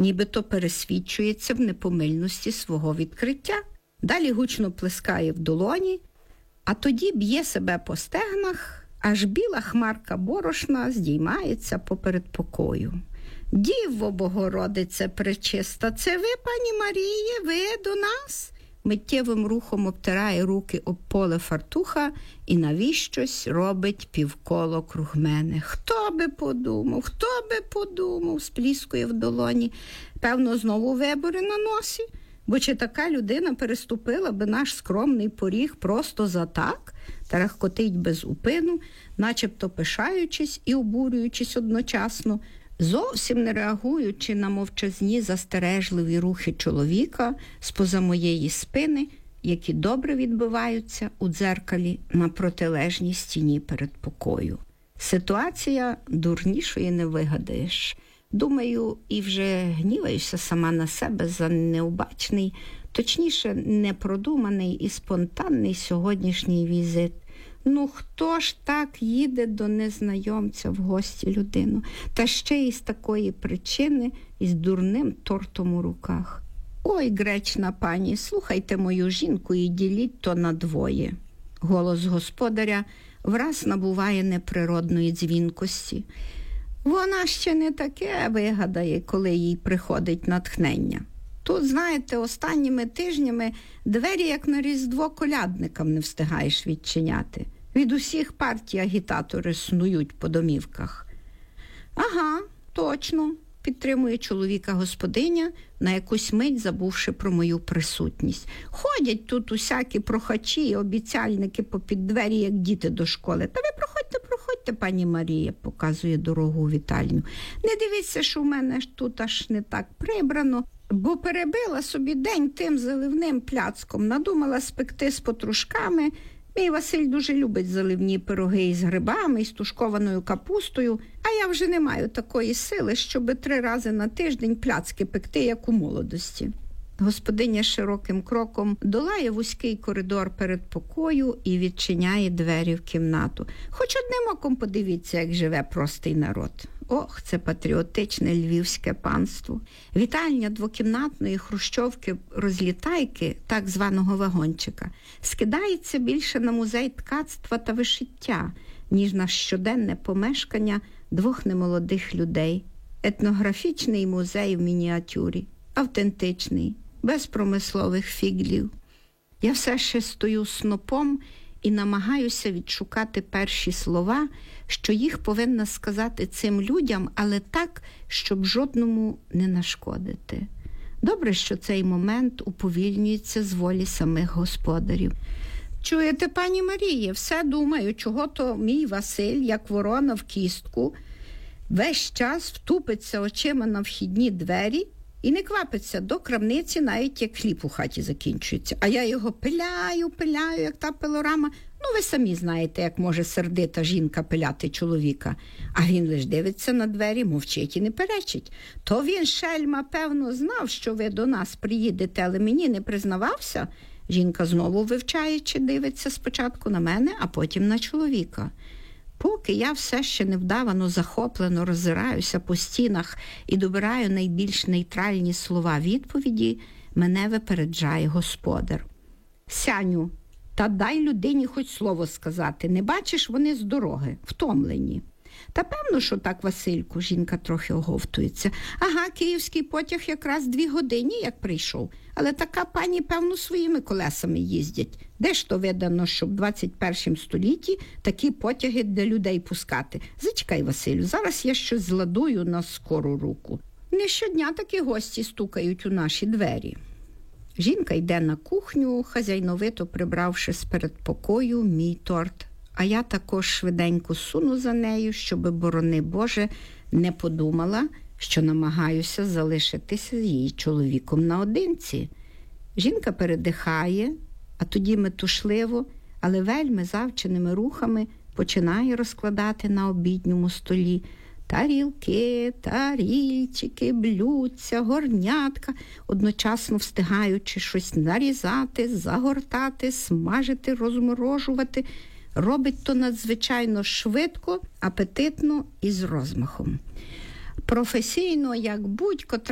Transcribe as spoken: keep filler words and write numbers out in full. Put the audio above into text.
нібито пересвідчується в непомильності свого відкриття. Далі гучно плескає в долоні, а тоді б'є себе по стегнах, аж біла хмарка борошна здіймається поперед покою. «Діво Богородице пречиста, це ви, пані Маріє, ви до нас?» Миттєвим рухом обтирає руки об поле фартуха і навіщось робить півколо круг мене. «Хто би подумав, хто би подумав?» спліскує в долоні. Певно, знову вибори на носі? Бо чи така людина переступила би наш скромний поріг просто за так? Тарахкотить без упину, начебто пишаючись і обурюючись одночасно, зовсім не реагуючи на мовчазні застережливі рухи чоловіка з-поза моєї спини, які добре відбиваються у дзеркалі на протилежній стіні передпокою. Ситуація дурнішої не вигадаєш. Думаю, і вже гніваюся сама на себе за необачний, точніше, непродуманий і спонтанний сьогоднішній візит. Ну, хто ж так їде до незнайомця в гості людину? Та ще й з такої причини, із дурним тортом у руках. «Ой, гречна пані, слухайте мою жінку і діліть то на двоє». Голос господаря враз набуває неприродної дзвінкості. Вона ще не таке вигадає, коли їй приходить натхнення. Тут, знаєте, останніми тижнями двері, як на Різдво, колядникам не встигаєш відчиняти. Від усіх партій агітатори снують по домівках. «Ага, точно», – підтримує чоловіка господиня, на якусь мить забувши про мою присутність. «Ходять тут усякі прохачі і обіцяльники попід двері, як діти до школи. Та ви проходьте, проходьте, пані Марія», – показує дорогу у вітальню. «Не дивіться, що в мене тут аж не так прибрано, бо перебила собі день тим заливним пляцком, надумала спекти з петрушками. Мій Василь дуже любить заливні пироги із грибами, із тушкованою капустою, а я вже не маю такої сили, щоби три рази на тиждень пляцки пекти, як у молодості». Господиня широким кроком долає вузький коридор передпокою і відчиняє двері в кімнату. Хоч одним оком подивіться, як живе простий народ. Ох, це патріотичне львівське панство. Вітальня двокімнатної хрущовки-розлітайки, так званого вагончика, скидається більше на музей ткацтва та вишиття, ніж на щоденне помешкання двох немолодих людей. Етнографічний музей в мініатюрі, автентичний, без промислових фіглів. Я все ще стою снопом і намагаюся відшукати перші слова, що їх повинна сказати цим людям, але так, щоб жодному не нашкодити. Добре, що цей момент уповільнюється з волі самих господарів. «Чуєте, пані Маріє, все думаю, чого то мій Василь, як ворона в кістку, весь час втупиться очима на вхідні двері і не квапиться до крамниці, навіть як хліб у хаті закінчується. А я його пиляю, пиляю, як та пилорама. Ну, ви самі знаєте, як може сердита жінка пиляти чоловіка. А він лиш дивиться на двері, мовчить і не перечить. То він, шельма, певно, знав, що ви до нас приїдете, але мені не признавався». Жінка знову вивчаючи дивиться спочатку на мене, а потім на чоловіка. Поки я все ще невдавано захоплено роззираюся по стінах і добираю найбільш нейтральні слова відповіді, мене випереджає господар. «Сяню, та дай людині хоч слово сказати. Не бачиш, вони з дороги, втомлені». «Та певно, що так, Васильку», – жінка трохи оговтується. «Ага, київський потяг якраз дві години, як прийшов. Але така пані, певно, своїми колесами їздять. Де ж то видано, щоб в двадцять першому столітті такі потяги для людей пускати? Зачекай, Василю, зараз я щось зладую на скору руку. Не щодня такі гості стукають у наші двері». Жінка йде на кухню, хазяйновито прибравши з передпокою мій торт. А я також швиденько суну за нею, щоби, борони Боже, не подумала, що намагаюся залишитися з її чоловіком наодинці. Жінка передихає, а тоді метушливо, але вельми завченими рухами починає розкладати на обідньому столі тарілки, тарільчики, блюдця, горнятка, одночасно встигаючи щось нарізати, загортати, смажити, розморожувати. Робить то надзвичайно швидко, апетитно і з розмахом. Професійно, як будь-котра